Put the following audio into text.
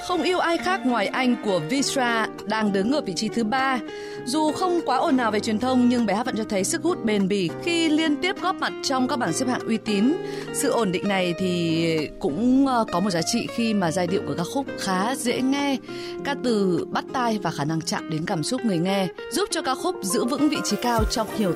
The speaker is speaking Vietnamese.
Không yêu ai khác ngoài anh của Vysra đang đứng ở vị trí thứ 3. Dù không quá ồn ào về truyền thông nhưng bài hát vẫn cho thấy sức hút bền bỉ khi liên tiếp góp mặt trong các bảng xếp hạng uy tín. Sự ổn định này thì cũng có một giá trị khi mà giai điệu của ca khúc khá dễ nghe, ca từ bắt tai và khả năng chạm đến cảm xúc người nghe, giúp cho ca khúc giữ vững vị trí cao trong nhiều